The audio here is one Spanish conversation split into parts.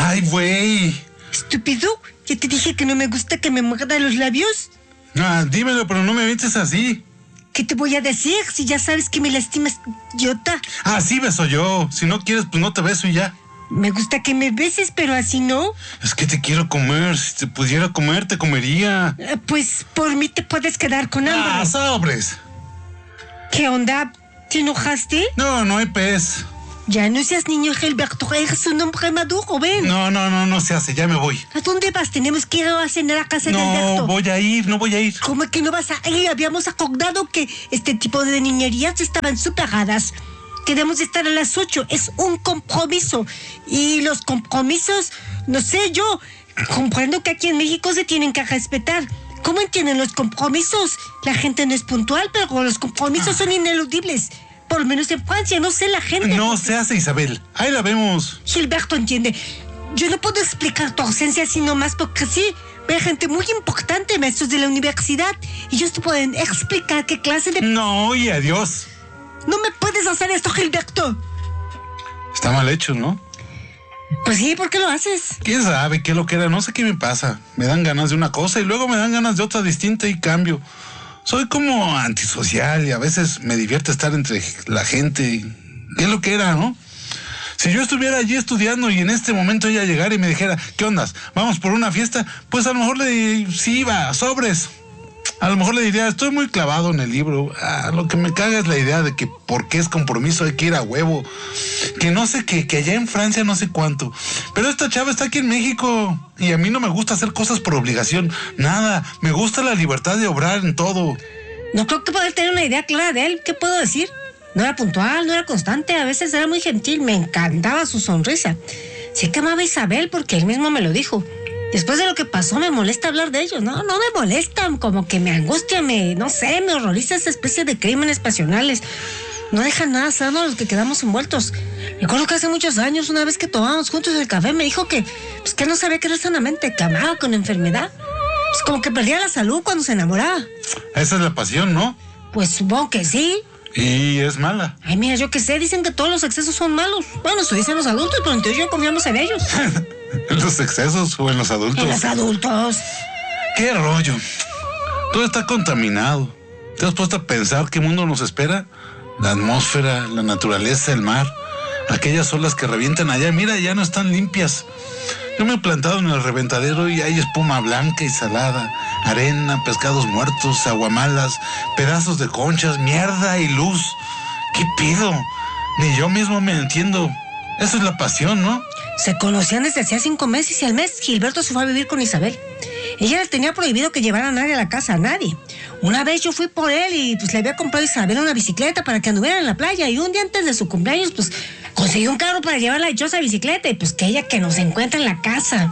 Ay, güey. Estúpido, ya te dije que no me gusta que me muerda los labios. Dímelo, pero no me avientes así. ¿Qué te voy a decir si ya sabes que me lastimas, idiota? Así beso yo. Si no quieres, pues no te beso y ya. Me gusta que me beses, pero así no. Es que te quiero comer. Si te pudiera comer, te comería. Pues por mí te puedes quedar con hambre. Sobres. ¿Qué onda? ¿Te enojaste? No, no hay pez. Ya no seas niño, Gilberto. Eres un hombre maduro, ven. No se hace. Ya me voy. ¿A dónde vas? Tenemos que ir a cenar a casa de Alberto. No voy a ir. ¿Cómo que no vas a ir? Habíamos acordado que este tipo de niñerías estaban superadas. Queremos estar a las 8. Es un compromiso. Y los compromisos, no sé, yo comprendo que aquí en México se tienen que respetar. ¿Cómo entienden los compromisos? La gente no es puntual, pero los compromisos son ineludibles. Por lo menos en Francia, no sé, la gente... No se hace, Isabel. Ahí la vemos. Gilberto entiende. Yo no puedo explicar tu ausencia así nomás porque sí. Hay gente muy importante, maestros de la universidad. Y ellos te pueden explicar qué clase de... No, y adiós. No me puedes hacer esto, Gilberto. Está mal hecho, ¿no? Pues sí, ¿por qué lo haces? ¿Quién sabe qué lo que era? No sé qué me pasa. Me dan ganas de una cosa y luego me dan ganas de otra distinta y cambio. Soy como antisocial y a veces me divierte estar entre la gente. ¿Qué es lo que era, no? Si yo estuviera allí estudiando y en este momento ella llegara y me dijera, ¿qué ondas? ¿Vamos por una fiesta? Pues a lo mejor sí iba, sobres. A lo mejor le diría, estoy muy clavado en el libro. Lo que me caga es la idea de que porque es compromiso hay que ir a huevo. Que no sé, que allá en Francia no sé cuánto. Pero esta chava está aquí en México y a mí no me gusta hacer cosas por obligación. Nada, me gusta la libertad de obrar en todo. No creo que pueda tener una idea clara de él. ¿Qué puedo decir? No era puntual, no era constante, a veces era muy gentil. Me encantaba su sonrisa. Sé que amaba a Isabel porque él mismo me lo dijo. Después de lo que pasó me molesta hablar de ellos. No me molestan, como que me angustia, me horroriza esa especie de crímenes pasionales. No dejan nada sano a los que quedamos envueltos. Recuerdo que hace muchos años, una vez que tomábamos juntos el café, me dijo que no sabía querer sanamente, que amaba con enfermedad. Pues como que perdía la salud cuando se enamoraba. Esa es la pasión, ¿no? Pues supongo que sí. Y es mala. Ay, mira, yo qué sé, dicen que todos los excesos son malos. Bueno, eso dicen los adultos, pero entonces yo confiamos en ellos. ¿En los excesos o en los adultos? En los adultos. ¿Qué rollo? Todo está contaminado. ¿Te has puesto a pensar qué mundo nos espera? La atmósfera, la naturaleza, el mar. Aquellas olas que revientan allá, mira, ya no están limpias. Yo me he plantado en el reventadero y hay espuma blanca y salada, arena, pescados muertos, aguamalas, pedazos de conchas, mierda y luz. ¿Qué pido? Ni yo mismo me entiendo. Eso es la pasión, ¿no? Se conocían desde hacía 5 meses y al mes Gilberto se fue a vivir con Isabel. Ella le tenía prohibido que llevara a nadie a la casa, a nadie. Una vez yo fui por él y le había comprado a Isabel una bicicleta para que anduviera en la playa y un día antes de su cumpleaños conseguí un carro para llevar la dichosa bicicleta y que ella que nos encuentra en la casa.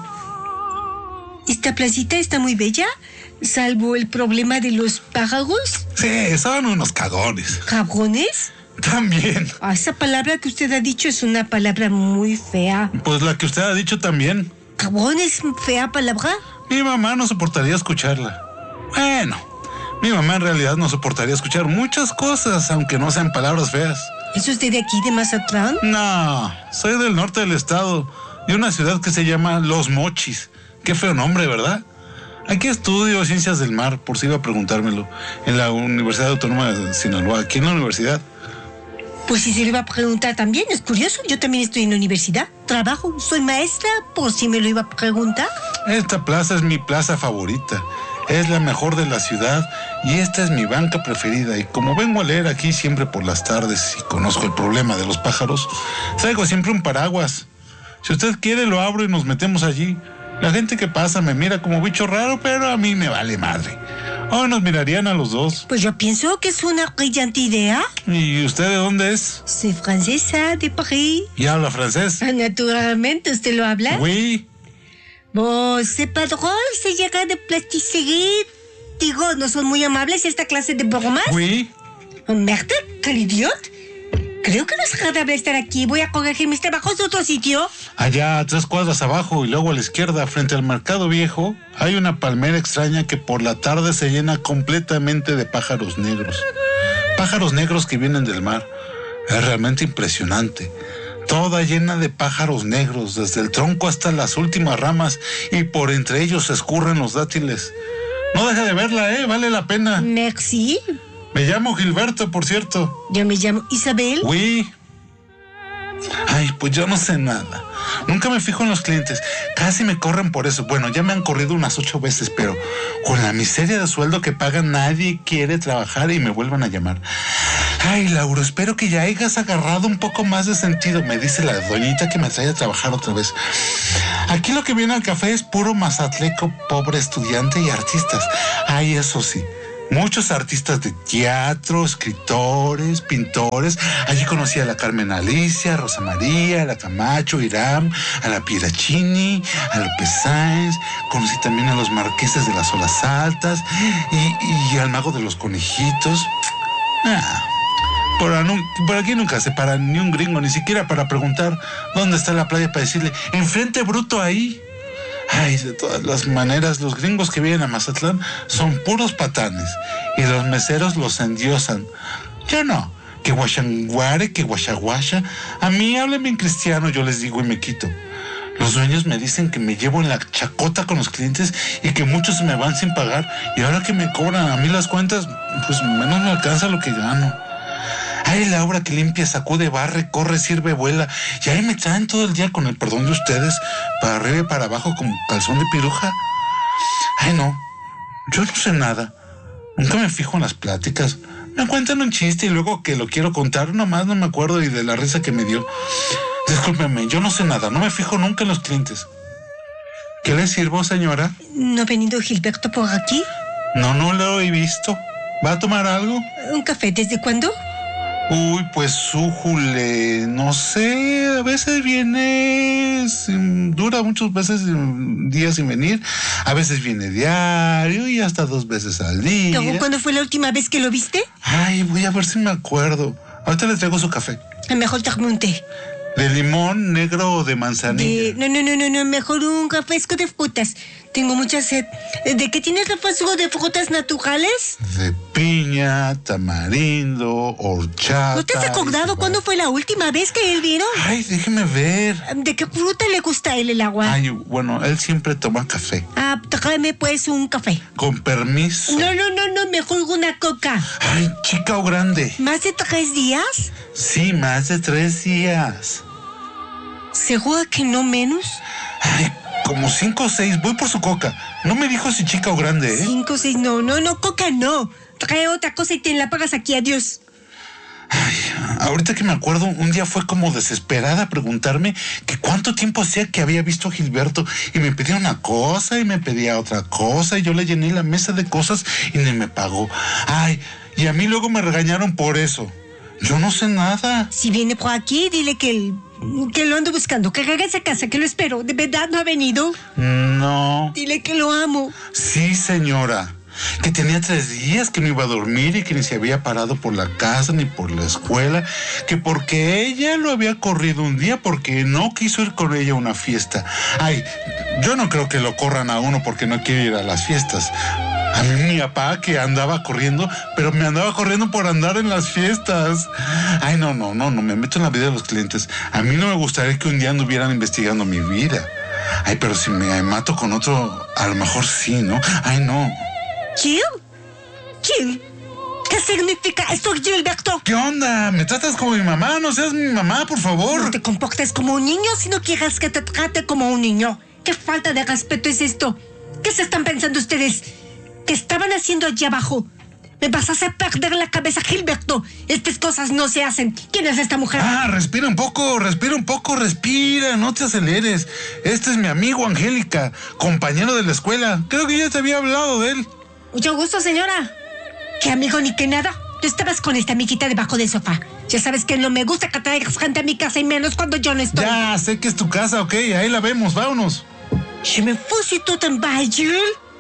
¿Esta placita está muy bella? Salvo el problema de los pájaros. Sí, son unos cagones. ¿Cabrones? También. Esa palabra que usted ha dicho es una palabra muy fea. Pues la que usted ha dicho también. ¿Cabrón es fea palabra? Mi mamá no soportaría escucharla. Bueno, mi mamá en realidad no soportaría escuchar muchas cosas, aunque no sean palabras feas. ¿Es usted de aquí, de Mazatlán? No, soy del norte del estado, de una ciudad que se llama Los Mochis. Qué feo nombre, ¿verdad? Aquí estudio Ciencias del Mar, por si iba a preguntármelo, en la Universidad Autónoma de Sinaloa, aquí en la universidad. Pues si se lo iba a preguntar también, es curioso. Yo también estoy en la universidad, trabajo, soy maestra, por si me lo iba a preguntar. Esta plaza es mi plaza favorita, es la mejor de la ciudad y esta es mi banca preferida. Y como vengo a leer aquí siempre por las tardes y conozco el problema de los pájaros, traigo siempre un paraguas. Si usted quiere lo abro y nos metemos allí. La gente que pasa me mira como bicho raro, pero a mí me vale madre. Hoy nos mirarían a los dos. Pues yo pienso que es una brillante idea. ¿Y usted de dónde es? Soy francesa, de París. ¿Y habla francés? Naturalmente, ¿usted lo habla? Oui. Bon, c'est pas drôle, se llega de plasticierie. Digo, ¿no son muy amables esta clase de bromas? Oui. Oh, merde, quel idiota. Creo que no es agradable estar aquí. Voy a corregir mis trabajos de otro sitio. Allá, a 3 cuadras abajo y luego a la izquierda, frente al mercado viejo, hay una palmera extraña que por la tarde se llena completamente de pájaros negros. Pájaros negros que vienen del mar. Es realmente impresionante. toda llena de pájaros negros, desde el tronco hasta las últimas ramas, y por entre ellos se escurren los dátiles. No deje de verla, vale la pena. Merci. Me llamo Gilberto, por cierto. Yo me llamo Isabel. Oui. Ay, pues yo no sé nada. Nunca me fijo en los clientes. Casi me corren por eso. Bueno, ya me han corrido unas 8 veces, pero con la miseria de sueldo que pagan, nadie quiere trabajar y me vuelven a llamar. Ay, Lauro, espero que ya hayas agarrado un poco más de sentido, me dice la doñita que me trae a trabajar otra vez. Aquí lo que viene al café es puro mazatleco, pobre estudiante y artistas. Ay, eso sí. Muchos artistas de teatro, escritores, pintores. Allí conocí a la Carmen Alicia, a Rosa María, a la Camacho, Irán, a la Pieraccini, a López Sáenz. Conocí también a los marqueses de las olas altas y al mago de los conejitos. Por aquí nunca se para ni un gringo, ni siquiera para preguntar dónde está la playa, para decirle, enfrente bruto ahí. Ay, de todas las maneras, los gringos que vienen a Mazatlán son puros patanes y los meseros los endiosan. Yo no, que guachanguare, que guachaguacha. A mí háblenme en cristiano, yo les digo y me quito. Los dueños me dicen que me llevo en la chacota con los clientes y que muchos se me van sin pagar, y ahora que me cobran a mí las cuentas, pues menos me alcanza lo que gano. Ay, Laura, que limpia, sacude, barre, corre, sirve, vuela. Y ahí me traen todo el día, con el perdón de ustedes, para arriba y para abajo como calzón de piruja. Ay, no, yo no sé nada. Nunca me fijo en las pláticas. Me cuentan un chiste y luego que lo quiero contar, nomás no me acuerdo y de la risa que me dio. Discúlpeme, yo no sé nada, no me fijo nunca en los clientes. ¿Qué le sirvo, señora? ¿No ha venido Gilberto por aquí? No lo he visto. ¿Va a tomar algo? ¿Un café desde cuándo? Uy, pues sújule, no sé, a veces viene, dura muchas veces días sin venir, a veces viene diario y hasta 2 veces al día. ¿Cuándo fue la última vez que lo viste? Ay, voy a ver si me acuerdo. Ahorita le traigo su café. Mejor tráeme un té. ¿De limón, negro o de manzanilla? No, mejor un refresco de frutas. Tengo mucha sed. ¿De qué tienes refresco de frutas naturales? De piña, tamarindo, horchata. ¿No te has acordado cuándo fue la última vez que él vino? Ay, déjeme ver. ¿De qué fruta le gusta a él el agua? Ay, bueno, él siempre toma café. Tráeme pues un café. Con permiso. No, mejor una coca. Ay, chica o grande. ¿Más de 3 días? Sí, más de 3 días. ¿Seguro que no menos? Ay, como 5 o 6. Voy por su coca. No me dijo si chica o grande, 5 o 6, no, coca no. Trae otra cosa y te la pagas aquí, adiós. Ay, ahorita que me acuerdo, un día fue como desesperada a preguntarme que cuánto tiempo hacía que había visto a Gilberto, y me pedía una cosa y me pedía otra cosa y yo le llené la mesa de cosas y ni me pagó. Ay, y a mí luego me regañaron por eso. Yo no sé nada. Si viene por aquí, dile que lo ando buscando, que regrese a casa, que lo espero. ¿De verdad no ha venido? No. Dile que lo amo. Sí, señora. Que tenía 3 días, que no iba a dormir y que ni se había parado por la casa ni por la escuela, que porque ella lo había corrido un día porque no quiso ir con ella a una fiesta. Ay, yo no creo que lo corran a uno porque no quiere ir a las fiestas. A mí mi papá que andaba corriendo, pero me andaba corriendo por andar en las fiestas. Ay, no, me meto en la vida de los clientes. A mí no me gustaría que un día anduvieran investigando mi vida. Ay, pero si me mato con otro, a lo mejor sí, ¿no? Ay, no. ¿Gil? ¿Qué significa esto, Gilberto? ¿Qué onda? ¿Me tratas como mi mamá? No seas mi mamá, por favor. No te comportes como un niño si no quieres que te trate como un niño. ¿Qué falta de respeto es esto? ¿Qué se están pensando ustedes? ¿Qué estaban haciendo allí abajo? Me vas a hacer perder la cabeza, Gilberto. Estas cosas no se hacen. ¿Quién es esta mujer? Respira un poco, no te aceleres. Este es mi amigo Angélica, compañero de la escuela. Creo que ya te había hablado de él. Mucho gusto, señora. ¿Qué amigo ni qué nada? Tú estabas con esta amiguita debajo del sofá. Ya sabes que no me gusta que traigas gente a mi casa y menos cuando yo no estoy. Ya, sé que es tu casa, ok, ahí la vemos, vámonos. Je me fous si tú t'en vas, Jules.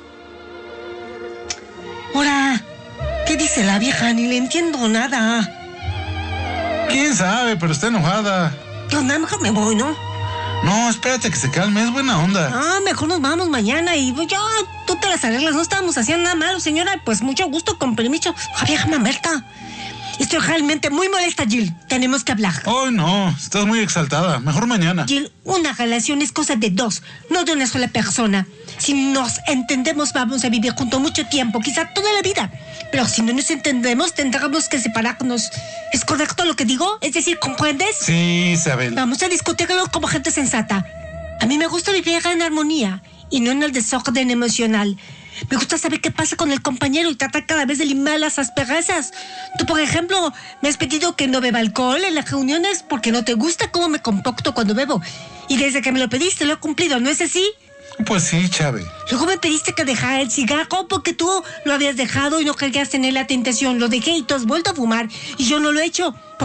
Ahora, ¿qué dice la vieja? Ni le entiendo nada. ¿Quién sabe? Pero está enojada. Yo nada, mejor me voy, ¿no? No, espérate que se calme, es buena onda. Mejor nos vamos mañana y pues, tú te las arreglas, no estábamos haciendo nada malo, señora. Pues mucho gusto, con permiso. La vieja mamerta. Estoy realmente muy molesta, Jill. Tenemos que hablar. Ay, no, estás muy exaltada. Mejor mañana. Jill, una relación es cosa de dos, no de una sola persona. Si nos entendemos, vamos a vivir juntos mucho tiempo, quizá toda la vida. Pero si no nos entendemos, tendremos que separarnos. ¿Es correcto lo que digo? Es decir, ¿comprendes? Sí, Isabel. Vamos a discutirlo como gente sensata. A mí me gusta vivir en armonía y no en el desorden emocional. Me gusta saber qué pasa con el compañero y tratar cada vez de limar las asperezas. Tú, por ejemplo, me has pedido que no beba alcohol en las reuniones porque no te gusta cómo me comporto cuando bebo. Y desde que me lo pediste lo he cumplido, ¿no es así? Pues sí, Chávez. Luego me pediste que dejara el cigarro porque tú lo habías dejado y no querías tener la tentación. Lo dejé y tú has vuelto a fumar y yo no lo he hecho.